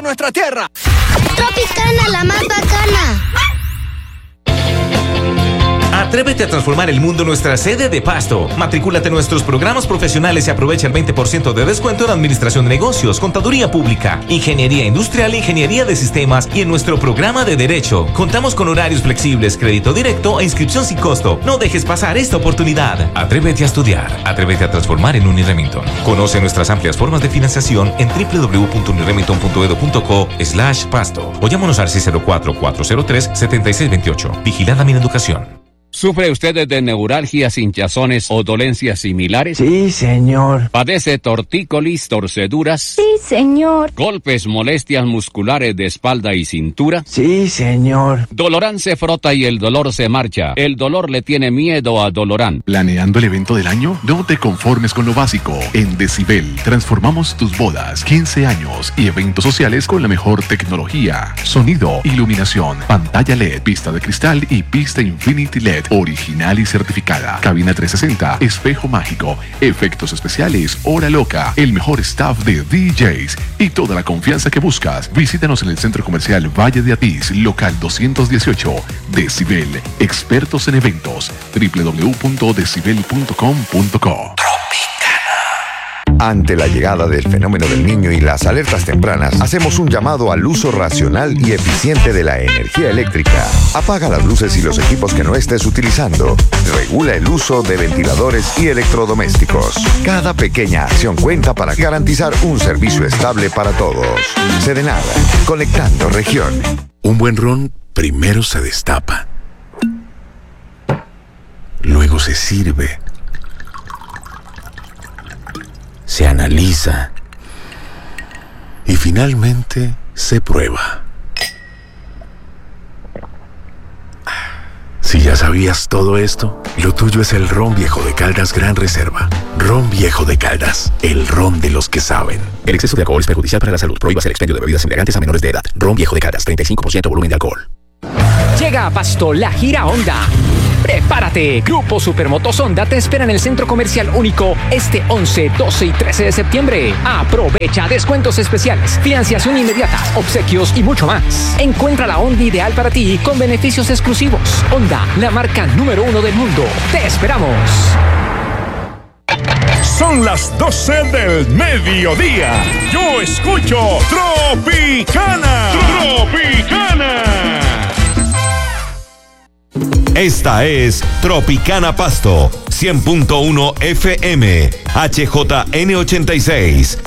de nuestra tierra. Tropicana, la más bacana. Atrévete a transformar el mundo en nuestra sede de Pasto. Matricúlate en nuestros programas profesionales y aprovecha el 20% de descuento en Administración de Negocios, Contaduría Pública, Ingeniería Industrial, Ingeniería de Sistemas y en nuestro programa de Derecho. Contamos con horarios flexibles, crédito directo e inscripción sin costo. No dejes pasar esta oportunidad. Atrévete a estudiar. Atrévete a transformar en Unir Remington. Conoce nuestras amplias formas de financiación en www.uniremington.edu.co/pasto o llámanos al 604-403-7628. Vigilada Mineducación. ¿Sufre usted de neuralgias, hinchazones o dolencias similares? Sí, señor. ¿Padece tortícolis, torceduras? Sí, señor. ¿Golpes, molestias musculares de espalda y cintura? Sí, señor. Dolorán se frota y el dolor se marcha. El dolor le tiene miedo a Dolorán. ¿Planeando el evento del año? No te conformes con lo básico. En Decibel transformamos tus bodas, 15 años y eventos sociales con la mejor tecnología. Sonido, iluminación, pantalla LED, pista de cristal y pista Infinity LED. Original y certificada. Cabina 360, espejo mágico, efectos especiales, hora loca, el mejor staff de DJs y toda la confianza que buscas. Visítanos en el Centro Comercial Valle de Atís, local 218. Decibel, expertos en eventos. www.decibel.com.co. Ante la llegada del fenómeno del Niño y las alertas tempranas, hacemos un llamado al uso racional y eficiente de la energía eléctrica. Apaga las luces y los equipos que no estés utilizando. Regula el uso de ventiladores y electrodomésticos. Cada pequeña acción cuenta para garantizar un servicio estable para todos. Sedenal, conectando región. Un buen ron primero se destapa. Luego se sirve. Se analiza y finalmente se prueba. Si ya sabías todo esto, lo tuyo es el ron Viejo de Caldas Gran Reserva. Ron Viejo de Caldas, el ron de los que saben. El exceso de alcohol es perjudicial para la salud. Prohíbas el expendio de bebidas embriagantes a menores de edad. Ron Viejo de Caldas, 35% volumen de alcohol. Llega a Pasto la gira Honda. ¡Prepárate! Grupo Supermotos Honda te espera en el Centro Comercial Único este 11, 12 y 13 de septiembre. Aprovecha descuentos especiales, financiación inmediata, obsequios y mucho más. Encuentra la Honda ideal para ti con beneficios exclusivos. Honda, la marca número 1 del mundo. ¡Te esperamos! Son las 12 del mediodía. Yo escucho Tropicana. Tropicana. Esta es Tropicana Pasto, 100.1 FM, HJN 86,